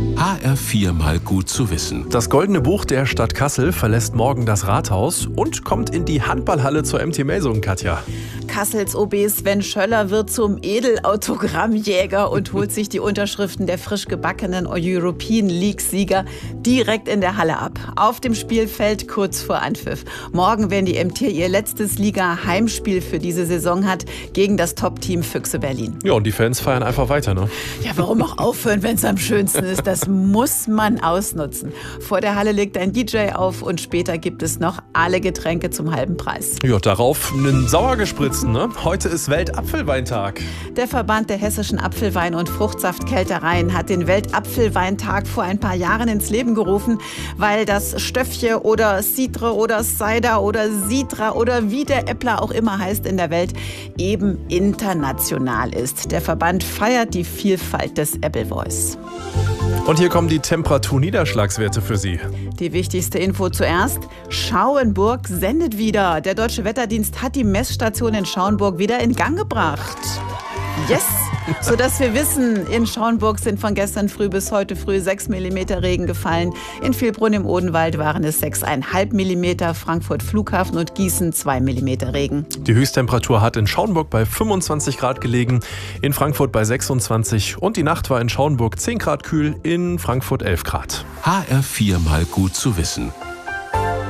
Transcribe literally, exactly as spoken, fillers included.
H R vier mal gut zu wissen. Das Goldene Buch der Stadt Kassel verlässt morgen das Rathaus und kommt in die Handballhalle zur M T Melsungen, Katja. Kassels O B Sven Schöller wird zum Edelautogrammjäger und holt sich die Unterschriften der frisch gebackenen European League-Sieger direkt in der Halle ab. Auf dem Spielfeld kurz vor Anpfiff. Morgen, wenn die M T ihr letztes Liga-Heimspiel für diese Saison hat, gegen das Top-Team Füchse Berlin. Ja, und die Fans feiern einfach weiter, ne? Ja, warum auch aufhören, wenn es am schönsten ist? Das muss man ausnutzen. Vor der Halle legt ein D J auf und später gibt es noch alle Getränke zum halben Preis. Ja, darauf einen Sauer gespritzt. Ne? Heute ist Weltapfelweintag. Der Verband der hessischen Apfelwein- und Fruchtsaftkeltereien hat den Weltapfelweintag vor ein paar Jahren ins Leben gerufen, weil das Stöffje oder Cidre oder Cider oder Sidra oder wie der Äppler auch immer heißt in der Welt eben international ist. Der Verband feiert die Vielfalt des Appleboys. Und hier kommen die Temperaturniederschlagswerte für Sie. Die wichtigste Info zuerst. Schauenburg sendet wieder. Der Deutsche Wetterdienst hat die Messstation in Schauenburg wieder in Gang gebracht. Yes! Sodass wir wissen, in Schauenburg sind von gestern früh bis heute früh sechs Millimeter Regen gefallen. In Vilbrunn im Odenwald waren es sechs Komma fünf Millimeter, Frankfurt Flughafen und Gießen zwei Millimeter Regen. Die Höchsttemperatur hat in Schauenburg bei fünfundzwanzig Grad gelegen, in Frankfurt bei sechsundzwanzig und die Nacht war in Schauenburg zehn Grad kühl, in Frankfurt elf Grad. H R vier mal gut zu wissen.